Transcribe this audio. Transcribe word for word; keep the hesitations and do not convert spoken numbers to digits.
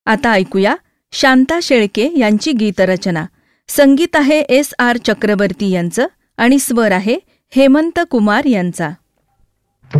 आता ऐकूया शांता शेळके यांची गीतरचना. संगीत आहे एस आर चक्रवर्ती यांचं आणि स्वर आहे हेमंत कुमार यांचा.